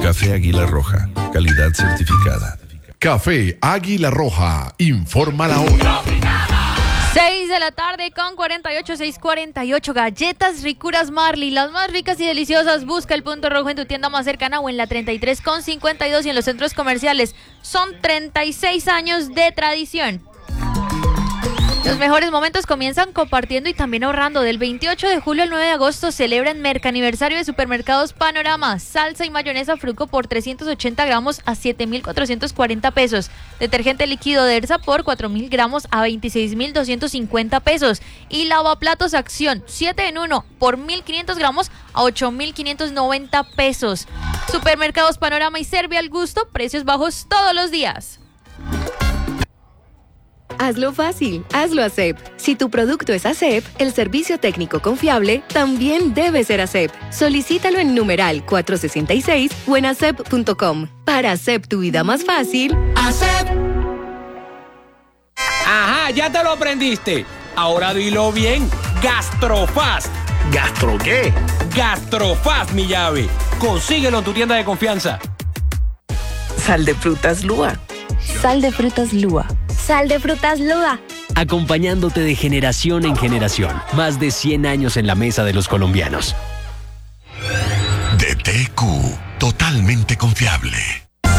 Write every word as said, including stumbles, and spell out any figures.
Café Águila Roja, calidad certificada. Café Águila Roja, informa la hora. seis de la tarde con cuarenta y ocho, seis cuarenta y ocho. Galletas Ricuras Marley, las más ricas y deliciosas. Busca el punto rojo en tu tienda más cercana o en la treinta y tres con cincuenta y dos y en los centros comerciales. Son treinta y seis años de tradición. Los mejores momentos comienzan compartiendo y también ahorrando. Del veintiocho de julio al nueve de agosto celebran Mercaniversario de Supermercados Panorama. Salsa y mayonesa Fruco por trescientos ochenta gramos a siete mil cuatrocientos cuarenta pesos. Detergente líquido Dersa por cuatro mil gramos a veintiséis mil doscientos cincuenta pesos. Y lavaplatos Acción siete en uno por mil quinientos gramos a ocho mil quinientos noventa pesos. Supermercados Panorama y Serve al gusto, precios bajos todos los días. Hazlo fácil, hazlo ASEP. Si tu producto es ASEP, el servicio técnico confiable también debe ser ASEP. Solicítalo en numeral cuatrocientos sesenta y seis o en asep punto com. Para ASEP tu vida más fácil, ASEP. Ajá, ya te lo aprendiste. Ahora dilo bien. Gastrofast. ¿Gastro qué? Gastrofast, mi llave. Consíguelo en tu tienda de confianza. Sal de frutas Lua. Sal de frutas Lua. Sal de frutas Lua. Acompañándote de generación en generación. Más de cien años en la mesa de los colombianos. D T Q, totalmente confiable.